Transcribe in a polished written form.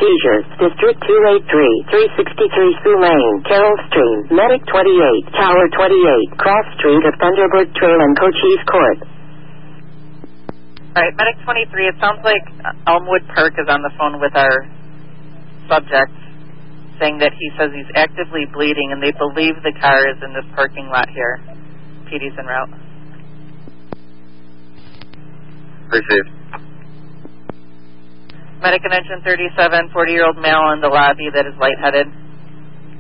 seizures. District 283, 363 Sioux Lane, Carroll Stream, Medic 28, Tower 28, Cross Street of Thunderbird Trail and Cochise Court. All right, Medic 23, it sounds like Elmwood Park is on the phone with our subject, saying that he says he's actively bleeding and they believe the car is in this parking lot here. PD's en route. Received. Medic in engine 37, 40-year-old male in the lobby that is lightheaded.